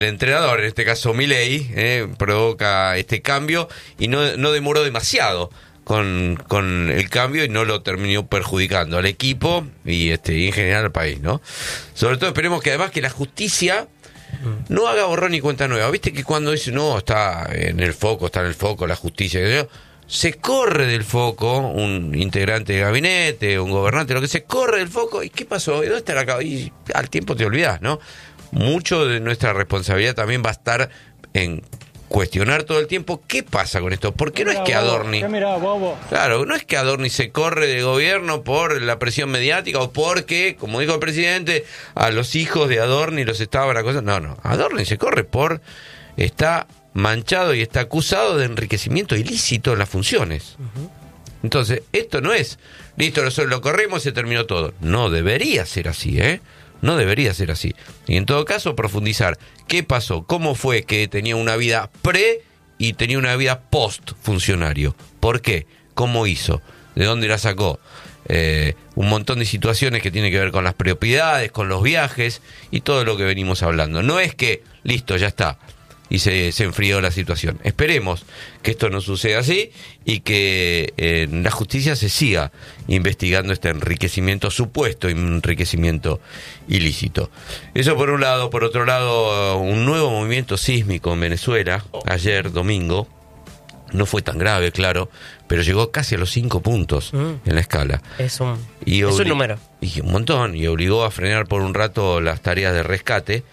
El entrenador, en este caso Milei, provoca este cambio y no demoró demasiado con el cambio y no lo terminó perjudicando al equipo y en general al país, ¿no? Sobre todo esperemos que además que la justicia no haga borrón ni cuenta nueva. Viste que cuando dice, no, está en el foco la justicia, se corre del foco un integrante de gabinete, un gobernante, lo que se corre del foco, ¿y qué pasó? ¿Dónde está la cabeza? Y al tiempo te olvidás, ¿no? Mucho de nuestra responsabilidad también va a estar en cuestionar todo el tiempo qué pasa con esto. ¿Por qué no es que Adorni... Claro, no es que Adorni se corre de gobierno por la presión mediática o porque, como dijo el presidente, a los hijos de Adorni los estaban acosando. No, Adorni se corre está manchado y está acusado de enriquecimiento ilícito en las funciones. Entonces, esto no es, listo, lo corrimos y se terminó todo. No debería ser así, No debería ser así. Y en todo caso, profundizar qué pasó, cómo fue que tenía una vida pre y tenía una vida post funcionario. ¿Por qué? ¿Cómo hizo? ¿De dónde la sacó? Un montón de situaciones que tienen que ver con las propiedades, con los viajes y todo lo que venimos hablando. No es que, listo, ya está, y se enfrió la situación. Esperemos que esto no suceda así y que la justicia se siga investigando este supuesto enriquecimiento ilícito. Eso por un lado. Por otro lado, un nuevo movimiento sísmico en Venezuela, ayer domingo. No fue tan grave, claro, pero llegó casi a los 5 puntos en la escala. Es un número. Y un montón, y obligó a frenar por un rato las tareas de rescate.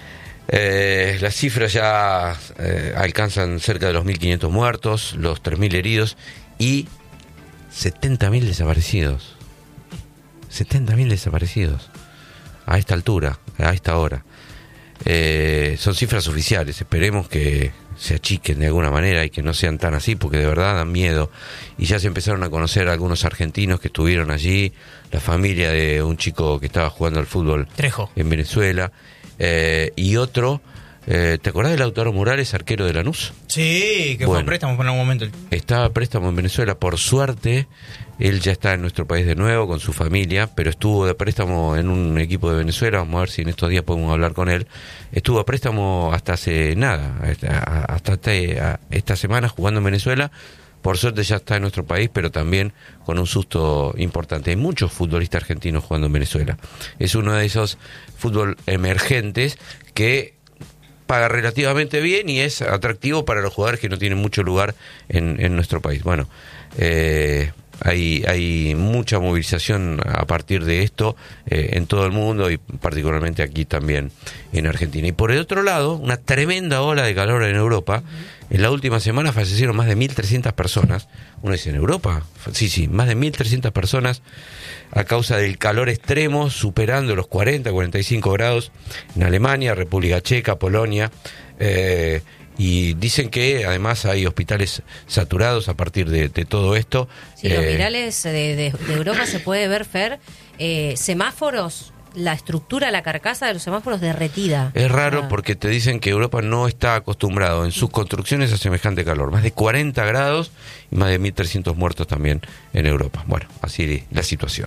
Las cifras ya alcanzan cerca de los 1.500 muertos, los 3.000 heridos y 70.000 desaparecidos. 70.000 desaparecidos a esta altura, a esta hora. Son cifras oficiales, esperemos que se achiquen de alguna manera y que no sean tan así, porque de verdad dan miedo. Y ya se empezaron a conocer algunos argentinos que estuvieron allí, la familia de un chico que estaba jugando al fútbol Trejo en Venezuela. Y otro, ¿te acordás de Lautaro Morales, arquero de Lanús? Sí, que fue a préstamo por algún momento. Estaba a préstamo en Venezuela, por suerte, él ya está en nuestro país de nuevo con su familia, pero estuvo de préstamo en un equipo de Venezuela, vamos a ver si en estos días podemos hablar con él. Estuvo a préstamo hasta hace nada, hasta esta semana jugando en Venezuela. Por suerte ya está en nuestro país, pero también con un susto importante. Hay muchos futbolistas argentinos jugando en Venezuela. Es uno de esos fútbol emergentes que paga relativamente bien y es atractivo para los jugadores que no tienen mucho lugar en nuestro país. Bueno, hay mucha movilización a partir de esto en todo el mundo y particularmente aquí también en Argentina. Y por el otro lado, una tremenda ola de calor en Europa. En la última semana fallecieron más de 1.300 personas. Uno dice, ¿en Europa? Sí, más de 1.300 personas a causa del calor extremo, superando los 40, 45 grados en Alemania, República Checa, Polonia. Y dicen que además hay hospitales saturados a partir de todo esto. Sí, los virales de Europa se puede ver, Fer, semáforos, la estructura, la carcasa de los semáforos derretida. Es raro porque te dicen que Europa no está acostumbrado en sus construcciones a semejante calor. Más de 40 grados y más de 1.300 muertos también en Europa. Bueno, así la situación.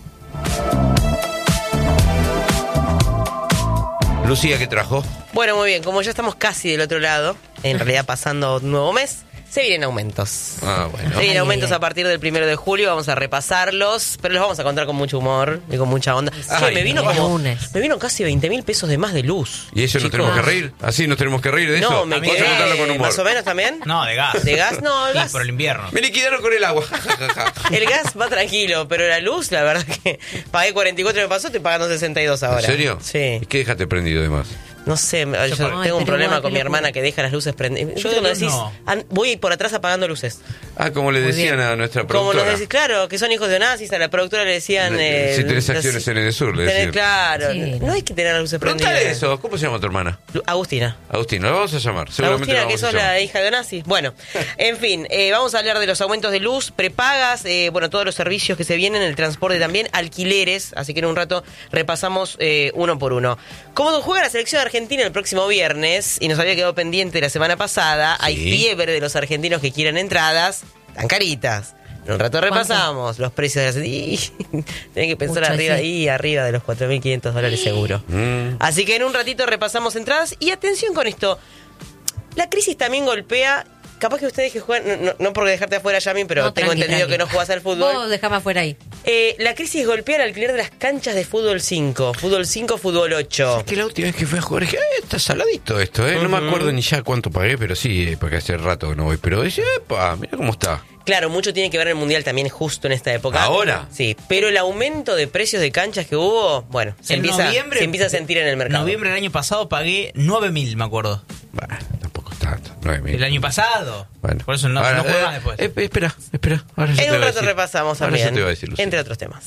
Lucía, ¿qué trajo? Bueno, muy bien, como ya estamos casi del otro lado, en realidad pasando un nuevo mes, se vienen aumentos. Bueno. Se vienen aumentos a partir del 1 de julio, vamos a repasarlos, pero los vamos a contar con mucho humor y con mucha onda. Me vino casi 20.000 pesos de más de luz. ¿Y eso nos tenemos que reír? ¿Así nos tenemos que reír de eso? No, me quedé, contarlo con humor. ¿Más o menos también? No, de gas. ¿De gas? No, el gas. Por el invierno. Me liquidaron con el agua. El gas va tranquilo, pero la luz, la verdad que pagué 44 me pasó, estoy pagando 62 ahora. ¿En serio? Sí. ¿Y qué dejaste prendido de más? No sé, yo tengo un problema con mi hermana que deja las luces prendidas. Yo cuando decís, voy por atrás apagando luces. Como le decían a nuestra productora. Como nos decís, claro, que son hijos de nazis, a la productora le decían... si tenés acciones en Edesur, le decían. Claro, sí. No hay que tener las luces prendidas. Preguntale eso, ¿cómo se llama tu hermana? Agustina. Agustina, la vamos a llamar. Seguramente Agustina, que sos la hija de nazis. Bueno, en fin, vamos a hablar de los aumentos de luz, prepagas, todos los servicios que se vienen, el transporte también, alquileres, así que en un rato repasamos uno por uno. ¿Cómo juega la selección argentina el próximo viernes? Y nos había quedado pendiente la semana pasada. Sí. Hay fiebre de los argentinos que quieren entradas. Tan caritas. En un rato repasamos los precios de tienen que pensar arriba de los $4.500 seguro. Así que en un ratito repasamos entradas. Y atención con esto. La crisis también golpea. Capaz que ustedes que juegan, no por dejarte afuera, Yami, pero tengo entendido que no jugás al fútbol. Vos dejame afuera ahí. La crisis golpea el alquiler de las canchas de fútbol 5. Fútbol 5, fútbol 8. Es que la última vez que fui a jugar dije, está saladito esto, No me acuerdo ni ya cuánto pagué, pero sí, porque hace rato que no voy. Pero dice, epa, mira cómo está. Claro, mucho tiene que ver el Mundial también justo en esta época. ¿Ahora? Sí, pero el aumento de precios de canchas que hubo, bueno, se empieza a sentir en el mercado. En noviembre del año pasado pagué 9.000, me acuerdo. Bueno, tampoco es tanto, 9.000. El año pasado. Bueno. Por eso no juego más después. Espera. Ahora ya en te un voy a rato decir. repasamos Ahora también, ya te voy a decir, Lucía. entre otros temas.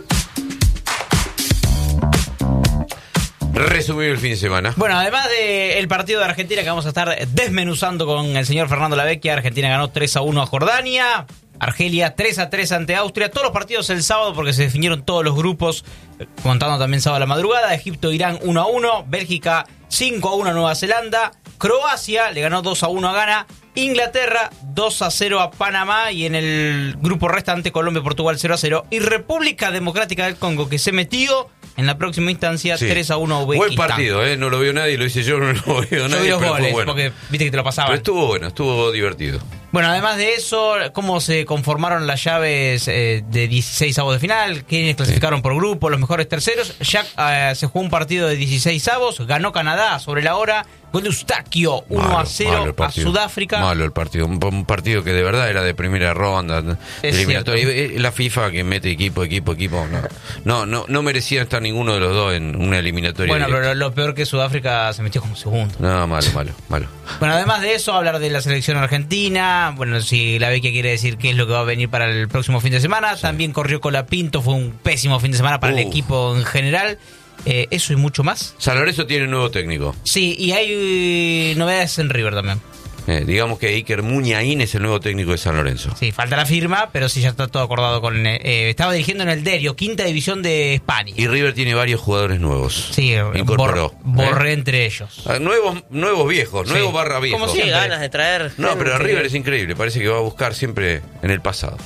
Resumido el fin de semana. Bueno, además del partido de Argentina que vamos a estar desmenuzando con el señor Fernando Lavecchia, Argentina ganó 3-1 a Jordania, Argelia 3-3 ante Austria, todos los partidos el sábado porque se definieron todos los grupos, contando también sábado a la madrugada, Egipto-Irán 1-1, Bélgica 5-1 a Nueva Zelanda, Croacia le ganó 2-1 a Ghana, Inglaterra 2-0 a Panamá y en el grupo restante Colombia-Portugal 0-0 y República Democrática del Congo que se metió en la próxima instancia 3-1 a Uzbekistán. Buen partido, no lo vio nadie, lo hice yo, no lo vio nadie. Yo vi los pero goles, bueno. porque viste que te lo pasaban. Pero estuvo bueno, estuvo divertido. Bueno, además de eso, cómo se conformaron las llaves de 16 avos de final, quiénes clasificaron por grupo, los mejores terceros. Ya se jugó un partido de 16 avos, ganó Canadá sobre la hora, gol de Eustaquio 1-0 a Sudáfrica. Malo el partido, un partido que de verdad era de primera ronda, eliminatoria. La FIFA que mete equipo, no merecían estar ninguno de los dos en una eliminatoria. Bueno, directa. pero lo peor que Sudáfrica se metió como segundo. No, malo. Bueno, además de eso, hablar de la selección argentina. Bueno, si la Vecchia quiere decir qué es lo que va a venir para el próximo fin de semana. Sí. También corrió Colapinto, fue un pésimo fin de semana para el equipo en general. Eso y mucho más. San Lorenzo tiene un nuevo técnico. Sí, y hay novedades en River también. Digamos que Iker Muñain es el nuevo técnico de San Lorenzo. Sí, falta la firma, pero sí ya está todo acordado con... estaba dirigiendo en el Derio, quinta división de España. Y River tiene varios jugadores nuevos. Sí, incorporó. Borré entre ellos. Nuevos viejos, nuevos barra viejos. Como si ganas de traer... No, pero River es increíble, parece que va a buscar siempre en el pasado.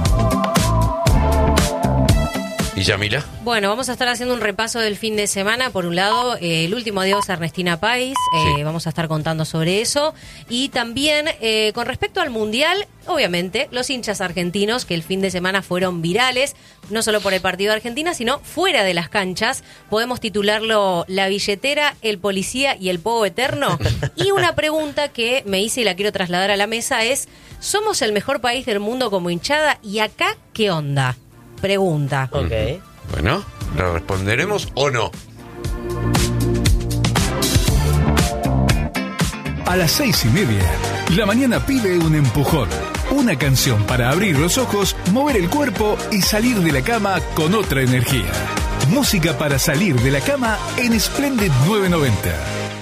¿Y Yamila? Bueno, vamos a estar haciendo un repaso del fin de semana. Por un lado, el último adiós a Ernestina Pais. Vamos a estar contando sobre eso. Y también, con respecto al Mundial, obviamente, los hinchas argentinos que el fin de semana fueron virales, no solo por el partido de Argentina, sino fuera de las canchas. Podemos titularlo La billetera, el policía y el pogo eterno. Y una pregunta que me hice y la quiero trasladar a la mesa es, ¿somos el mejor país del mundo como hinchada? ¿Y acá qué onda? Pregunta. Ok. Bueno, ¿la responderemos o no? A las 6:30, la mañana pide un empujón. Una canción para abrir los ojos, mover el cuerpo y salir de la cama con otra energía. Música para salir de la cama en Splendid 990.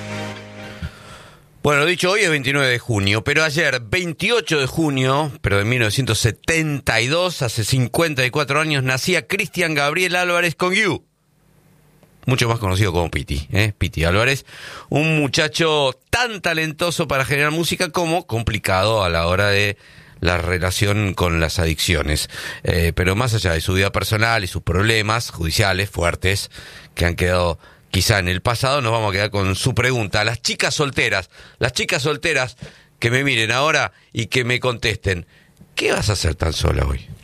Bueno, dicho, hoy es 29 de junio, pero ayer, 28 de junio, pero de 1972, hace 54 años, nacía Cristian Gabriel Álvarez Conguiú, mucho más conocido como Piti, Piti Álvarez, un muchacho tan talentoso para generar música como complicado a la hora de la relación con las adicciones. Pero más allá de su vida personal y sus problemas judiciales fuertes que han quedado quizá en el pasado, nos vamos a quedar con su pregunta. Las chicas solteras que me miren ahora y que me contesten, ¿qué vas a hacer tan sola hoy?